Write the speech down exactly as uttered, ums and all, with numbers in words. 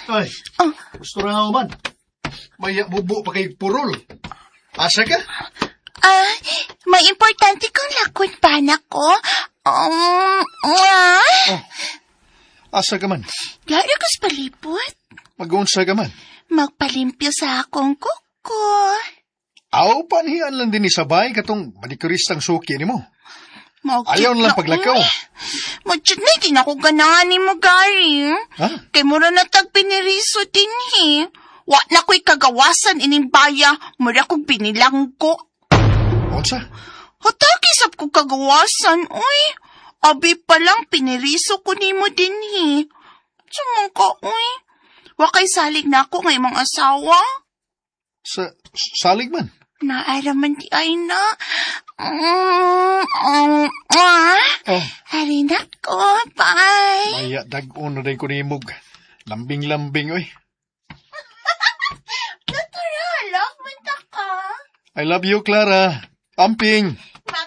Ay, Oh. gusto na nga man. May bubo pa kay purol. Asa ka? Ah, may importante kong lakon pa na ko. Um, ah. Oh. Asa ka man? Lalo kas palipot. Mag-unsa ka man? Magpalimpyo sa akong kuko. Aw, panihan lang din ni sabay katong manikuristang suki ni mo. Ayaw na lang paglakaw. Magchit na, di na ko ganahan ni mo, Gary. Ha? Kay mura na tagpiniriso din, he. Wa na ko'y kagawasan ining baya, mura kong binilanggo. Unsa? Hatagisap ko kagawasan, uy. Abi pa lang, piniriso ko ni mo din, he. Sumang ka, uy. Wa kay salig na ako ng imong asawa. Sa salig man? Naaraman di ay na. Mm, um, ah. Oh. Hari na ko, bye. Maya dag-on na rin ko ni Mug. Lambing-lambing, oy. Natural, love, banta ka. I love you, Clara. Amping.